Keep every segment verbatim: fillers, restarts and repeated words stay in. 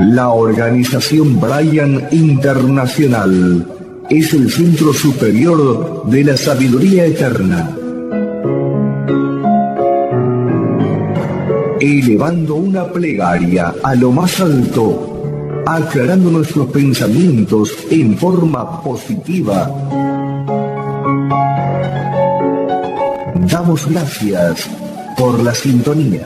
La Organización Bryan Internacional es el centro superior de la sabiduría eterna. Elevando una plegaria a lo más alto, aclarando nuestros pensamientos en forma positiva. Damos gracias por la sintonía.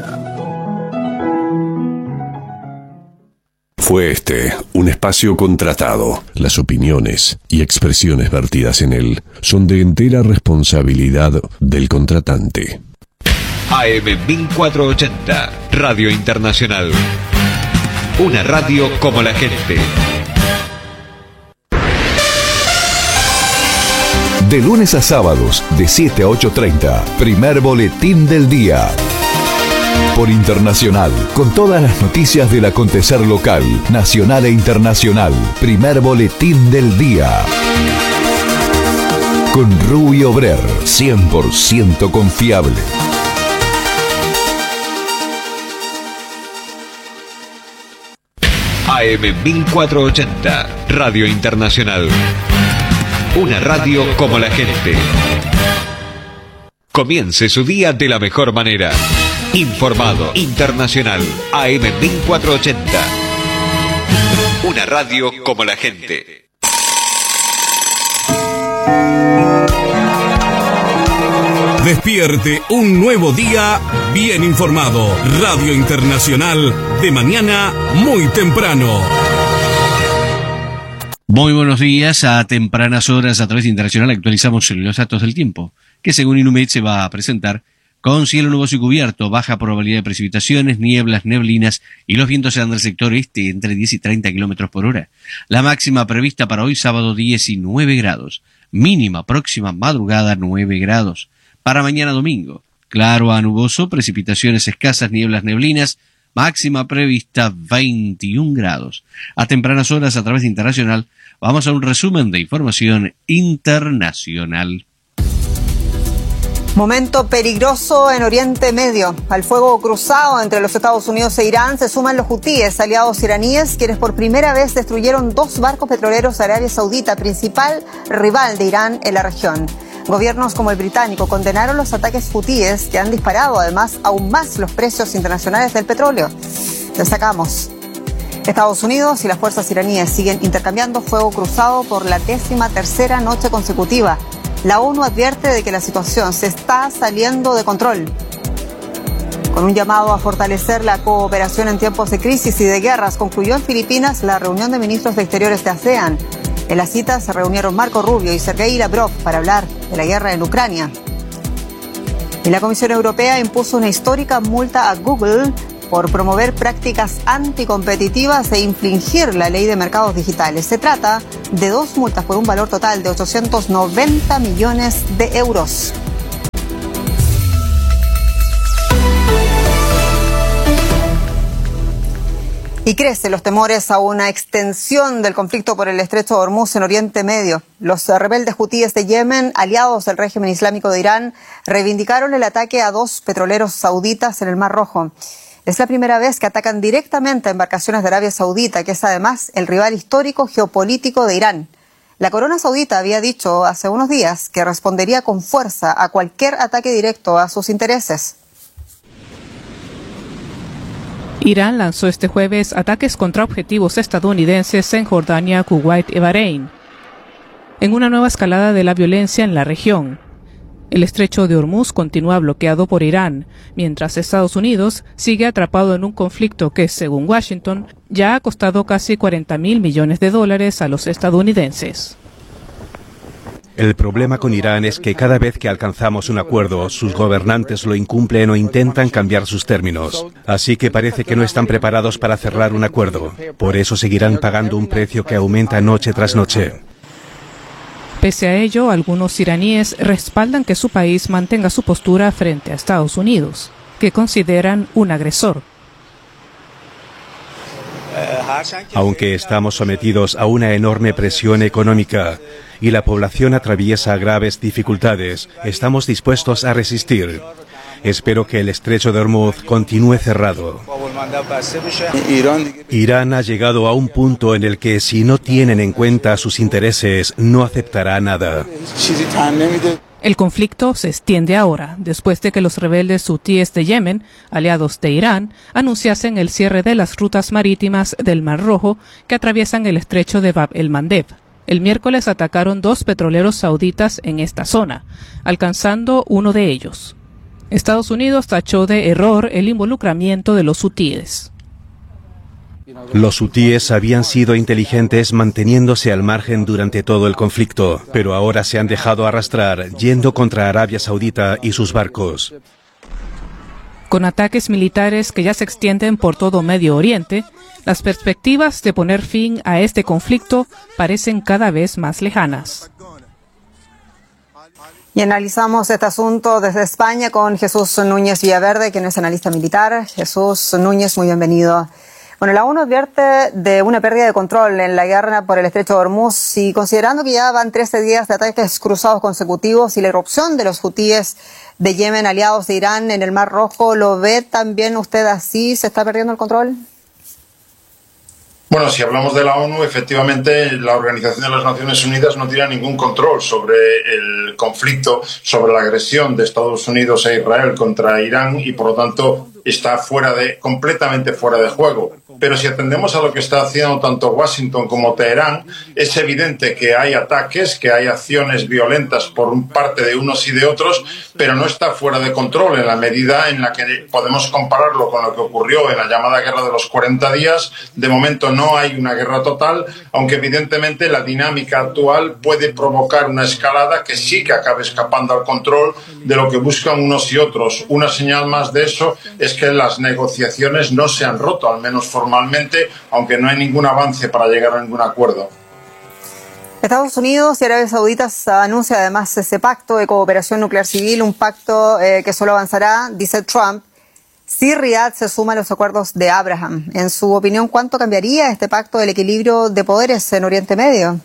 Fue este un espacio contratado. Las opiniones y expresiones vertidas en él son de entera responsabilidad del contratante. A M mil cuatrocientos ochenta, Radio Internacional. Una radio como la gente. De lunes a sábados, de siete a ocho treinta, primer boletín del día. Por Internacional, con todas las noticias del acontecer local, nacional e internacional. Primer boletín del día. Con Rubio Brer, cien por ciento confiable. A M mil cuatrocientos ochenta, Radio Internacional. Una radio como la gente. Comience su día de la mejor manera. Informado, internacional, A M mil cuatrocientos ochenta. Una radio como la gente. Despierte un nuevo día bien informado. Radio Internacional, de mañana muy temprano. Muy buenos días. A tempranas horas, a través de Internacional, actualizamos los datos del tiempo, que según Inumet se va a presentar con cielo nuboso y cubierto, baja probabilidad de precipitaciones, nieblas, neblinas, y los vientos serán del sector este entre diez y treinta kilómetros por hora. La máxima prevista para hoy sábado diecinueve grados, mínima próxima madrugada nueve grados. Para mañana domingo, claro a nuboso, precipitaciones escasas, nieblas, neblinas, máxima prevista veintiún grados. A tempranas horas, a través de Internacional, vamos a un resumen de información internacional. Momento peligroso en Oriente Medio. Al fuego cruzado entre los Estados Unidos e Irán se suman los hutíes, aliados iraníes, quienes por primera vez destruyeron dos barcos petroleros de Arabia Saudita, principal rival de Irán en la región. Gobiernos como el británico condenaron los ataques hutíes, que han disparado además aún más los precios internacionales del petróleo. Destacamos: Estados Unidos y las fuerzas iraníes siguen intercambiando fuego cruzado por la décima tercera noche consecutiva. La ONU advierte de que la situación se está saliendo de control. Con un llamado a fortalecer la cooperación en tiempos de crisis y de guerras, concluyó en Filipinas la reunión de ministros de Exteriores de ASEAN. En la cita se reunieron Marco Rubio y Sergei Lavrov para hablar de la guerra en Ucrania. Y la Comisión Europea impuso una histórica multa a Google por promover prácticas anticompetitivas e infringir la ley de mercados digitales. Se trata de dos multas por un valor total de ochocientos noventa millones de euros. Y crecen los temores a una extensión del conflicto por el estrecho de Hormuz en Oriente Medio. Los rebeldes hutíes de Yemen, aliados del régimen islámico de Irán, reivindicaron el ataque a dos petroleros sauditas en el Mar Rojo. Es la primera vez que atacan directamente a embarcaciones de Arabia Saudita, que es además el rival histórico geopolítico de Irán. La corona saudita había dicho hace unos días que respondería con fuerza a cualquier ataque directo a sus intereses. Irán lanzó este jueves ataques contra objetivos estadounidenses en Jordania, Kuwait y Bahrein, en una nueva escalada de la violencia en la región. El estrecho de Hormuz continúa bloqueado por Irán, mientras Estados Unidos sigue atrapado en un conflicto que, según Washington, ya ha costado casi cuarenta mil millones de dólares a los estadounidenses. El problema con Irán es que cada vez que alcanzamos un acuerdo, sus gobernantes lo incumplen o intentan cambiar sus términos. Así que parece que no están preparados para cerrar un acuerdo. Por eso seguirán pagando un precio que aumenta noche tras noche. Pese a ello, algunos iraníes respaldan que su país mantenga su postura frente a Estados Unidos, que consideran un agresor. Aunque estamos sometidos a una enorme presión económica y la población atraviesa graves dificultades, estamos dispuestos a resistir. Espero que el estrecho de Hormuz continúe cerrado. Irán ha llegado a un punto en el que si no tienen en cuenta sus intereses, no aceptará nada. El conflicto se extiende ahora, después de que los rebeldes hutíes de Yemen, aliados de Irán, anunciasen el cierre de las rutas marítimas del Mar Rojo que atraviesan el estrecho de Bab el-Mandeb. El miércoles atacaron dos petroleros sauditas en esta zona, alcanzando uno de ellos. Estados Unidos tachó de error el involucramiento de los hutíes. Los hutíes habían sido inteligentes manteniéndose al margen durante todo el conflicto, pero ahora se han dejado arrastrar yendo contra Arabia Saudita y sus barcos. Con ataques militares que ya se extienden por todo Medio Oriente, las perspectivas de poner fin a este conflicto parecen cada vez más lejanas. Y analizamos este asunto desde España con Jesús Núñez Villaverde, quien es analista militar. Jesús Núñez, muy bienvenido. Bueno, la ONU advierte de una pérdida de control en la guerra por el estrecho de Hormuz y considerando que ya van trece días de ataques cruzados consecutivos y la irrupción de los hutíes de Yemen, aliados de Irán en el Mar Rojo, ¿lo ve también usted así? ¿Se está perdiendo el control? Bueno, si hablamos de la ONU, efectivamente la Organización de las Naciones Unidas no tiene ningún control sobre el conflicto, sobre la agresión de Estados Unidos e Israel contra Irán y, por lo tanto, está fuera de, completamente fuera de juego. Pero si atendemos a lo que está haciendo tanto Washington como Teherán, es evidente que hay ataques, que hay acciones violentas por parte de unos y de otros, pero no está fuera de control en la medida en la que podemos compararlo con lo que ocurrió en la llamada Guerra de los cuarenta días. De momento no hay una guerra total, aunque evidentemente la dinámica actual puede provocar una escalada que sí que acabe escapando al control de lo que buscan unos y otros. Una señal más de eso es que las negociaciones no se han roto, al menos formalmente, aunque no hay ningún avance para llegar a ningún acuerdo. Estados Unidos y Arabia Saudita anuncia además ese pacto de cooperación nuclear civil, un pacto eh, que solo avanzará, dice Trump, si Riad se suma a los acuerdos de Abraham. En su opinión, ¿cuánto cambiaría este pacto del equilibrio de poderes en Oriente Medio?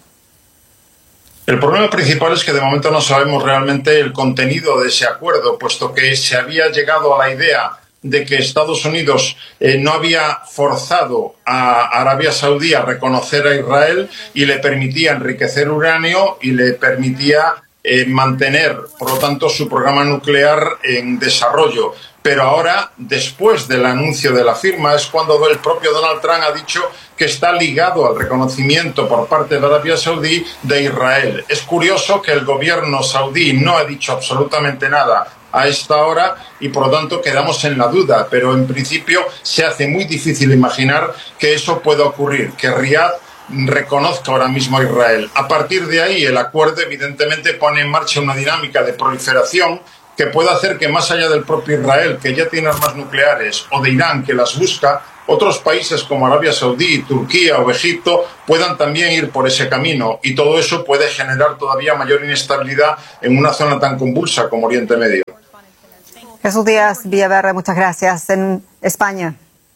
El problema principal es que de momento no sabemos realmente el contenido de ese acuerdo, puesto que se había llegado a la idea de que Estados Unidos eh, no había forzado a Arabia Saudí a reconocer a Israel y le permitía enriquecer uranio y le permitía eh, mantener, por lo tanto, su programa nuclear en desarrollo. Pero ahora, después del anuncio de la firma, es cuando el propio Donald Trump ha dicho que está ligado al reconocimiento por parte de Arabia Saudí de Israel. Es curioso que el gobierno saudí no ha dicho absolutamente nada a esta hora y por lo tanto quedamos en la duda, pero en principio se hace muy difícil imaginar que eso pueda ocurrir, que Riad reconozca ahora mismo a Israel. A partir de ahí el acuerdo evidentemente pone en marcha una dinámica de proliferación que puede hacer que más allá del propio Israel, que ya tiene armas nucleares, o de Irán, que las busca, otros países como Arabia Saudí, Turquía o Egipto puedan también ir por ese camino y todo eso puede generar todavía mayor inestabilidad en una zona tan convulsa como Oriente Medio. Jesús Díaz Villaverde, muchas gracias. En España.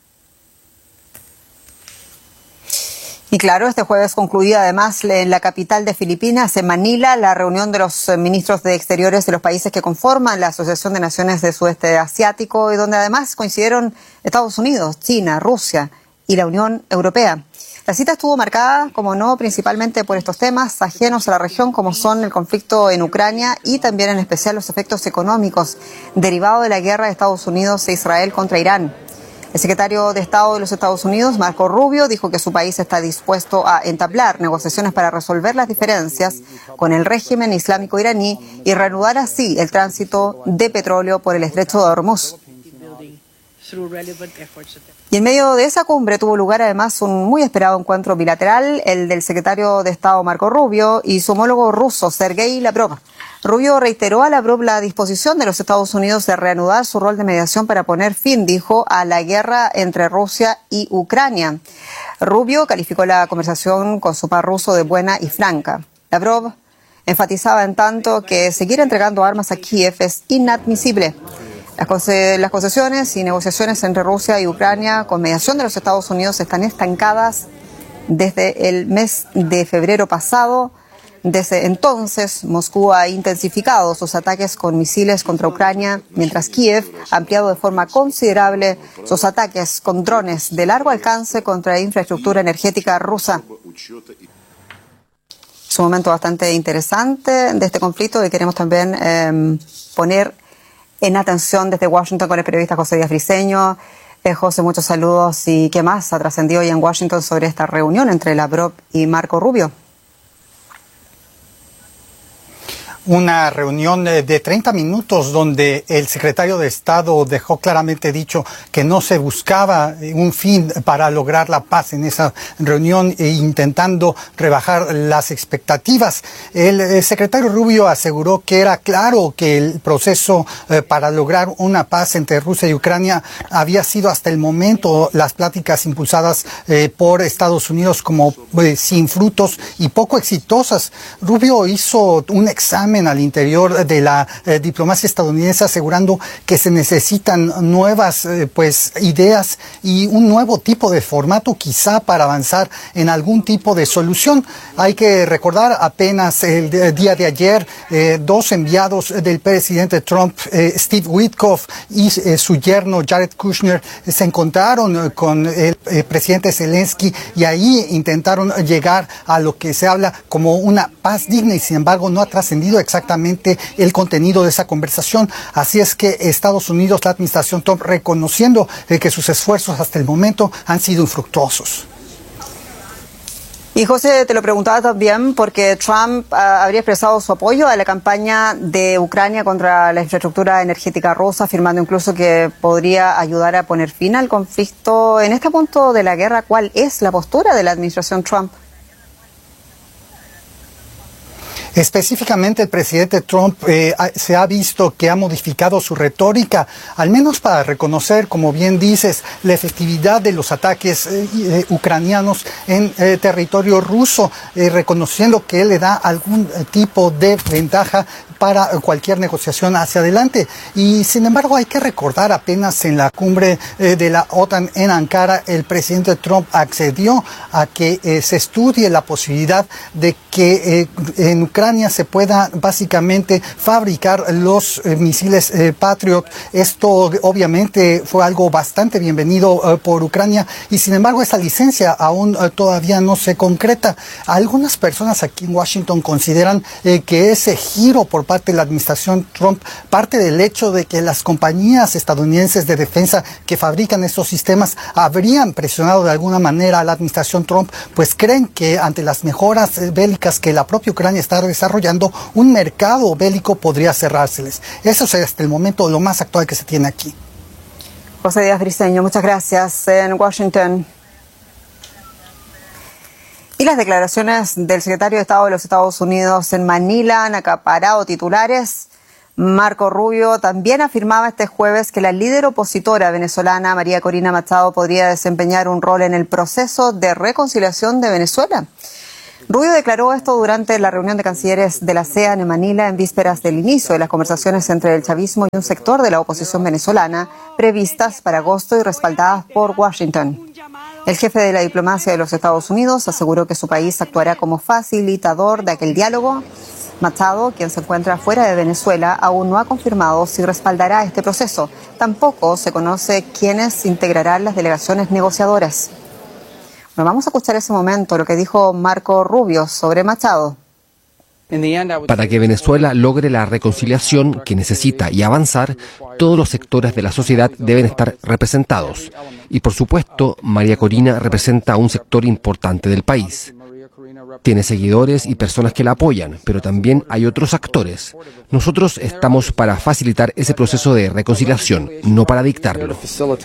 Y claro, este jueves concluía además en la capital de Filipinas, en Manila, la reunión de los ministros de Exteriores de los países que conforman la Asociación de Naciones del Sudeste Asiático y donde además coincidieron Estados Unidos, China, Rusia y la Unión Europea. La cita estuvo marcada, como no, principalmente por estos temas ajenos a la región, como son el conflicto en Ucrania y también en especial los efectos económicos derivados de la guerra de Estados Unidos e Israel contra Irán. El secretario de Estado de los Estados Unidos, Marco Rubio, dijo que su país está dispuesto a entablar negociaciones para resolver las diferencias con el régimen islámico iraní y reanudar así el tránsito de petróleo por el estrecho de Hormuz. Y en medio de esa cumbre tuvo lugar además un muy esperado encuentro bilateral, el del secretario de Estado Marco Rubio y su homólogo ruso Sergei Lavrov. Rubio reiteró a Lavrov la disposición de los Estados Unidos de reanudar su rol de mediación para poner fin, dijo, a la guerra entre Rusia y Ucrania. Rubio calificó la conversación con su par ruso de buena y franca. Lavrov enfatizaba en tanto que seguir entregando armas a Kiev es inadmisible. Las, conce- las concesiones y negociaciones entre Rusia y Ucrania con mediación de los Estados Unidos están estancadas desde el mes de febrero pasado. Desde entonces, Moscú ha intensificado sus ataques con misiles contra Ucrania, mientras Kiev ha ampliado de forma considerable sus ataques con drones de largo alcance contra infraestructura energética rusa. Es un momento bastante interesante de este conflicto que queremos también eh, poner en atención desde Washington con el periodista José Díaz Briceño. Eh, José, muchos saludos. ¿Y qué más ha trascendido hoy en Washington sobre esta reunión entre Lavrov y Marco Rubio? Una reunión de treinta minutos donde el secretario de Estado dejó claramente dicho que no se buscaba un fin para lograr la paz en esa reunión e intentando rebajar las expectativas. El secretario Rubio aseguró que era claro que el proceso eh, para lograr una paz entre Rusia y Ucrania había sido hasta el momento las pláticas impulsadas eh, por Estados Unidos como eh, sin frutos y poco exitosas. Rubio hizo un examen al interior de la eh, diplomacia estadounidense asegurando que se necesitan nuevas eh, pues ideas y un nuevo tipo de formato quizá para avanzar en algún tipo de solución. Hay que recordar apenas el, el día de ayer eh, dos enviados del presidente Trump, eh, Steve Witkoff y eh, su yerno Jared Kushner, eh, se encontraron con el eh, presidente Zelensky y ahí intentaron llegar a lo que se habla como una paz digna y sin embargo no ha trascendido exactamente el contenido de esa conversación. Así es que Estados Unidos, la administración Trump, reconociendo eh, que sus esfuerzos hasta el momento han sido infructuosos. Y José, te lo preguntaba también porque Trump uh, habría expresado su apoyo a la campaña de Ucrania contra la infraestructura energética rusa, afirmando incluso que podría ayudar a poner fin al conflicto. En este punto de la guerra, ¿cuál es la postura de la administración Trump? Específicamente el presidente Trump eh, se ha visto que ha modificado su retórica, al menos para reconocer, como bien dices, la efectividad de los ataques eh, eh, ucranianos en eh, territorio ruso, eh, reconociendo que él le da algún tipo de ventaja para cualquier negociación hacia adelante. Y sin embargo hay que recordar apenas en la cumbre eh, de la OTAN en Ankara, el presidente Trump accedió a que eh, se estudie la posibilidad de que eh, en Ucrania se pueda básicamente fabricar los eh, misiles eh, Patriot. Esto obviamente fue algo bastante bienvenido eh, por Ucrania y sin embargo esa licencia aún eh, todavía no se concreta. Algunas personas aquí en Washington consideran eh, que ese giro por parte de la administración Trump parte del hecho de que las compañías estadounidenses de defensa que fabrican estos sistemas habrían presionado de alguna manera a la administración Trump, pues creen que ante las mejoras eh, bélicas que la propia Ucrania está desarrollando, un mercado bélico podría cerrárseles. Eso es hasta el momento lo más actual que se tiene aquí. José Díaz Briceño, muchas gracias en Washington. Y las declaraciones del secretario de Estado de los Estados Unidos en Manila han acaparado titulares. Marco Rubio también afirmaba este jueves que la líder opositora venezolana María Corina Machado podría desempeñar un rol en el proceso de reconciliación de Venezuela. Rubio declaró esto durante la reunión de cancilleres de la ASEAN en Manila en vísperas del inicio de las conversaciones entre el chavismo y un sector de la oposición venezolana previstas para agosto y respaldadas por Washington. El jefe de la diplomacia de los Estados Unidos aseguró que su país actuará como facilitador de aquel diálogo. Machado, quien se encuentra fuera de Venezuela, aún no ha confirmado si respaldará este proceso. Tampoco se conoce quiénes integrarán las delegaciones negociadoras. Bueno, vamos a escuchar ese momento, lo que dijo Marco Rubio sobre Machado. Para que Venezuela logre la reconciliación que necesita y avanzar, todos los sectores de la sociedad deben estar representados. Y por supuesto, María Corina representa a un sector importante del país. Tiene seguidores y personas que la apoyan, pero también hay otros actores. Nosotros estamos para facilitar ese proceso de reconciliación, no para dictarlo.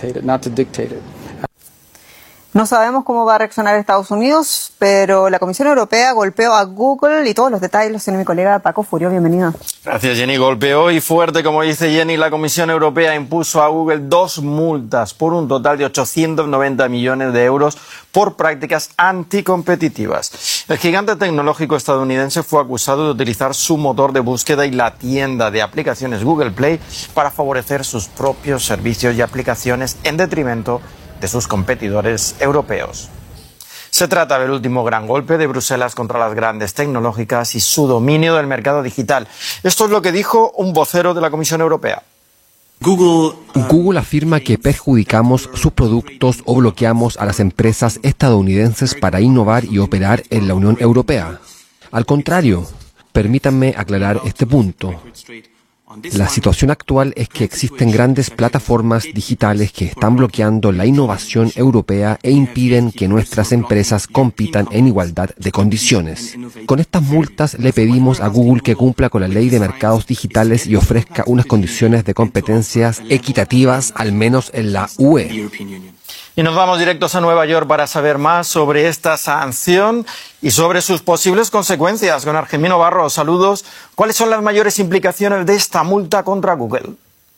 No sabemos cómo va a reaccionar Estados Unidos, pero la Comisión Europea golpeó a Google y todos los detalles los tiene mi colega Paco Furio. Bienvenido. Gracias, Jenny. Golpeó y fuerte, como dice Jenny. La Comisión Europea impuso a Google dos multas por un total de ochocientos noventa millones de euros por prácticas anticompetitivas. El gigante tecnológico estadounidense fue acusado de utilizar su motor de búsqueda y la tienda de aplicaciones Google Play para favorecer sus propios servicios y aplicaciones en detrimento de sus competidores europeos. Se trata del último gran golpe de Bruselas contra las grandes tecnológicas y su dominio del mercado digital. Esto es lo que dijo un vocero de la Comisión Europea. Google, Google afirma que perjudicamos sus productos o bloqueamos a las empresas estadounidenses para innovar y operar en la Unión Europea. Al contrario, permítanme aclarar este punto. La situación actual es que existen grandes plataformas digitales que están bloqueando la innovación europea e impiden que nuestras empresas compitan en igualdad de condiciones. Con estas multas le pedimos a Google que cumpla con la ley de mercados digitales y ofrezca unas condiciones de competencias equitativas, al menos en la U E. Y nos vamos directos a Nueva York para saber más sobre esta sanción y sobre sus posibles consecuencias. Con Argemino Barros, saludos. ¿Cuáles son las mayores implicaciones de esta multa contra Google?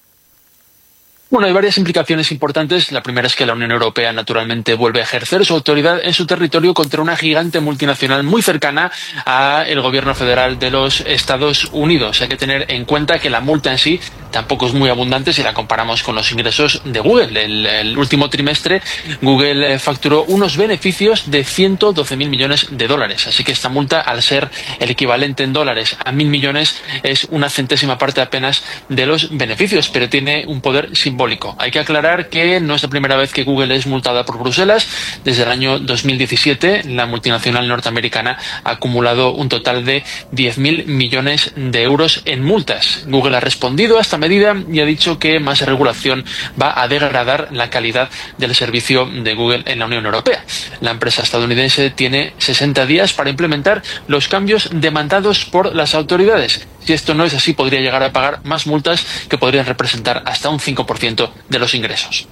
Bueno, hay varias implicaciones importantes. La primera es que la Unión Europea naturalmente vuelve a ejercer su autoridad en su territorio contra una gigante multinacional muy cercana al gobierno federal de los Estados Unidos. Hay que tener en cuenta que la multa en sí tampoco es muy abundante si la comparamos con los ingresos de Google. El, el último trimestre Google facturó unos beneficios de ciento doce mil millones de dólares. Así que esta multa, al ser el equivalente en dólares a mil millones, es una centésima parte apenas de los beneficios, pero tiene un poder simbólico. Hay que aclarar que no es la primera vez que Google es multada por Bruselas. Desde el año dos mil diecisiete, la multinacional norteamericana ha acumulado un total de diez mil millones de euros en multas. Google ha respondido a esta medida y ha dicho que más regulación va a degradar la calidad del servicio de Google en la Unión Europea. La empresa estadounidense tiene sesenta días para implementar los cambios demandados por las autoridades. Si esto no es así, podría llegar a pagar más multas que podrían representar hasta un cinco por ciento de los ingresos.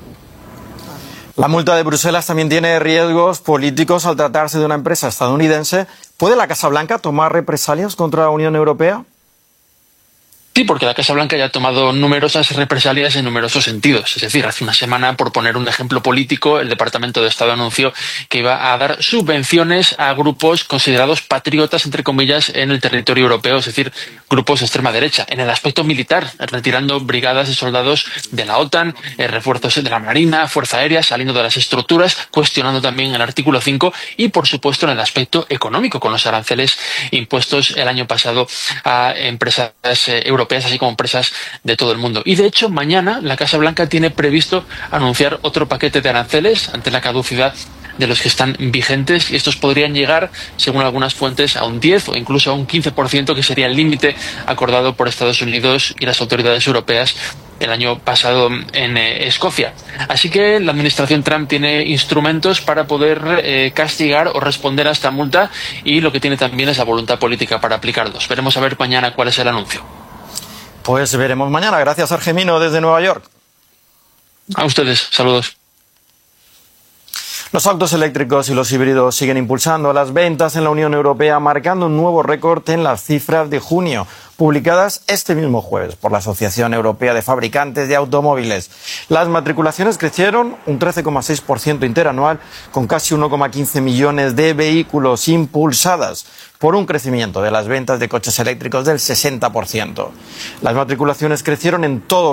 La multa de Bruselas también tiene riesgos políticos al tratarse de una empresa estadounidense. ¿Puede la Casa Blanca tomar represalias contra la Unión Europea? Sí, porque la Casa Blanca ya ha tomado numerosas represalias en numerosos sentidos. Es decir, hace una semana, por poner un ejemplo político, el Departamento de Estado anunció que iba a dar subvenciones a grupos considerados patriotas, entre comillas, en el territorio europeo, es decir, grupos de extrema derecha. En el aspecto militar, retirando brigadas de soldados de la OTAN, eh, refuerzos de la Marina, Fuerza Aérea, saliendo de las estructuras, cuestionando también el artículo cinco y, por supuesto, en el aspecto económico, con los aranceles impuestos el año pasado a empresas eh, europeas, así como empresas de todo el mundo. Y de hecho, mañana la Casa Blanca tiene previsto anunciar otro paquete de aranceles ante la caducidad de los que están vigentes, y estos podrían llegar, según algunas fuentes, a un diez o incluso a un quince por ciento, que sería el límite acordado por Estados Unidos y las autoridades europeas el año pasado en eh, Escocia. Así que la administración Trump tiene instrumentos para poder eh, castigar o responder a esta multa, y lo que tiene también es la voluntad política para aplicarlos. Veremos a ver mañana cuál es el anuncio. Pues veremos mañana. Gracias, Argemino, desde Nueva York. A ustedes, saludos. Los autos eléctricos y los híbridos siguen impulsando las ventas en la Unión Europea, marcando un nuevo récord en las cifras de junio, publicadas este mismo jueves por la Asociación Europea de Fabricantes de Automóviles. Las matriculaciones crecieron un trece coma seis por ciento interanual, con casi uno coma quince millones de vehículos, impulsadas por un crecimiento de las ventas de coches eléctricos del sesenta por ciento. Las matriculaciones crecieron en todo